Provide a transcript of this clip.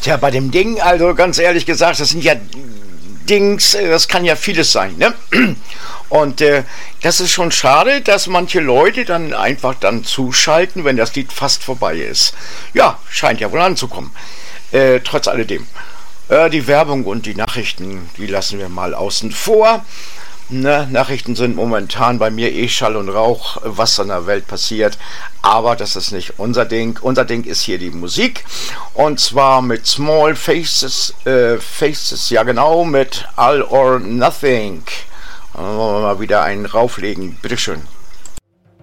Tja, bei dem Ding, also ganz ehrlich gesagt, das sind ja Dings, das kann ja vieles sein, ne? Und das ist schon schade, dass manche Leute dann einfach dann zuschalten, wenn das Lied fast vorbei ist. Ja, scheint ja wohl anzukommen. Trotz alledem. Die Werbung und die Nachrichten, die lassen wir mal außen vor. Ne, Nachrichten sind momentan bei mir Schall und Rauch, was in der Welt passiert. Aber das ist nicht unser Ding. Unser Ding ist hier die Musik. Und zwar mit Small Faces, ja genau, mit All or Nothing. Wollen wir mal wieder einen rauflegen. Bitteschön.